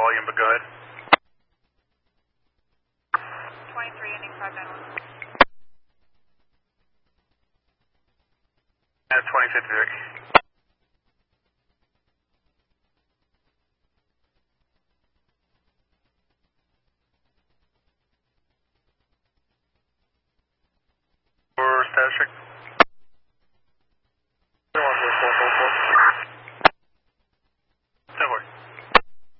volume, but go ahead. 23 ending 591. At 2053. For status check.